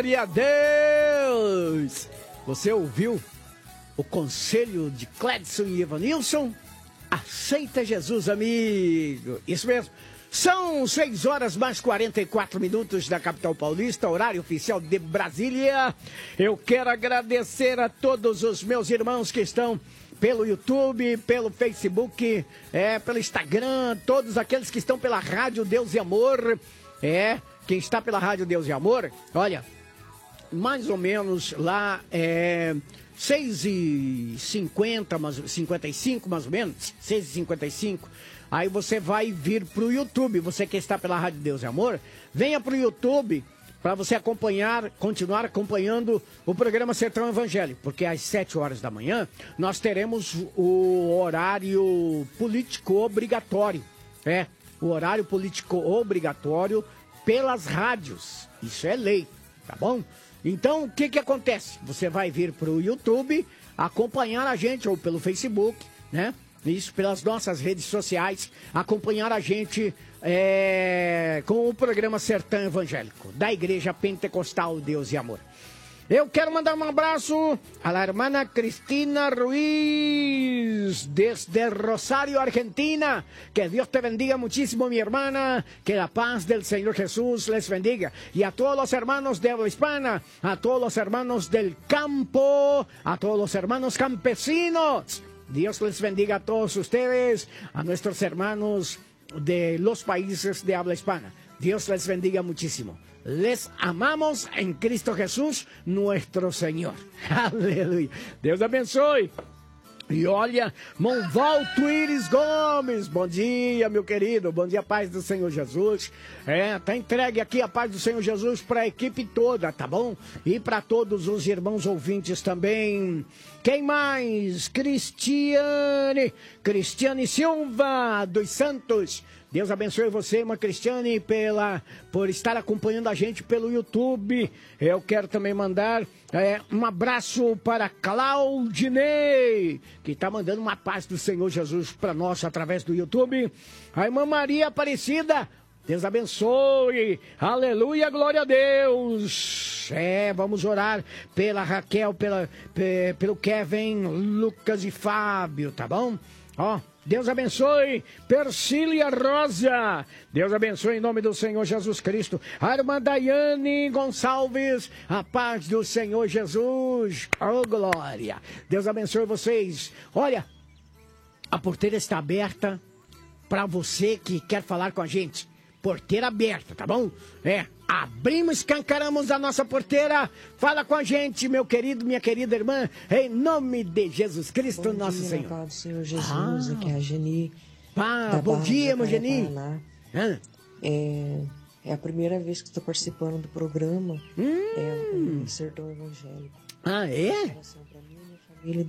Glória a Deus! Você ouviu o conselho de Cledson e Evanilson? Aceita Jesus, amigo. Isso mesmo. São 6 horas mais 44 minutos da capital paulista, horário oficial de Brasília. Eu quero agradecer a todos os meus irmãos que estão pelo YouTube, pelo Facebook, pelo Instagram, todos aqueles que estão pela Rádio Deus e Amor. Quem está pela Rádio Deus e Amor, olha, mais ou menos lá 6h50, 55 mais ou menos, 6h55. Aí você vai vir pro YouTube, você que está pela Rádio Deus e Amor, venha pro YouTube para você continuar acompanhando o programa Sertão Evangélico, porque às 7 horas da manhã nós teremos o horário político obrigatório, o horário político obrigatório pelas rádios, isso é lei, tá bom? Então, o que acontece? Você vai vir pro YouTube acompanhar a gente, ou pelo Facebook, né? Isso, pelas nossas redes sociais, acompanhar a gente com o programa Sertão Evangélico, da Igreja Pentecostal Deus e Amor. Eu quero mandar um abraço a la hermana Cristina Ruiz, desde Rosario, Argentina. Que Dios te bendiga muchísimo, mi hermana. Que la paz del Señor Jesús les bendiga. Y a todos los hermanos de habla hispana, a todos los hermanos del campo, a todos los hermanos campesinos. Dios les bendiga a todos ustedes, a nuestros hermanos de los países de habla hispana. Dios les bendiga muchísimo. Les amamos en Cristo Jesús, nuestro Senhor. Aleluia. Deus abençoe. E olha, Monvalto Iris Gomes, bom dia, meu querido, bom dia, paz do Senhor Jesus. Tá entregue aqui a paz do Senhor Jesus para a equipe toda, tá bom? E para todos os irmãos ouvintes também. Quem mais? Cristiane Silva dos Santos. Deus abençoe você, irmã Cristiane, por estar acompanhando a gente pelo YouTube. Eu quero também mandar um abraço para Claudinei, que está mandando uma paz do Senhor Jesus para nós através do YouTube. A irmã Maria Aparecida, Deus abençoe. Aleluia, glória a Deus. Vamos orar pela Raquel, pelo Kevin, Lucas e Fábio, tá bom? Deus abençoe, Persília Rosa. Deus abençoe em nome do Senhor Jesus Cristo. A irmã Daiane Gonçalves, a paz do Senhor Jesus. Oh, glória. Deus abençoe vocês. Olha, a porteira está aberta para você que quer falar com a gente. Porteira aberta, tá bom? Abrimos, escancaramos a nossa porteira. Fala com a gente, meu querido, minha querida irmã, em nome de Jesus Cristo, bom nosso dia, Senhor. Pai do Senhor Jesus, aqui é a Geni. Bom dia, irmã Geni. É a primeira vez que estou participando do programa. O Sertão Evangélico. É? Oração pra mim,